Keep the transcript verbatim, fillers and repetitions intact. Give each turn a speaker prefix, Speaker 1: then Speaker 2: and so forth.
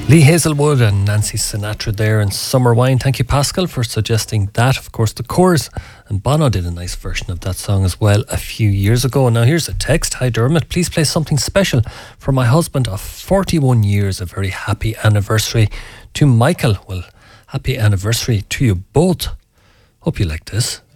Speaker 1: Lee Hazelwood and Nancy Sinatra there in Summer Wine. Thank you, Pascal, for suggesting that. Of course, the Coors and Bono did a nice version of that song as well a few years ago. Now here's a text. Hi Dermot, please play something special for my husband of forty-one years. A very happy anniversary to Michael. Well, happy anniversary to you both. Hope you like this.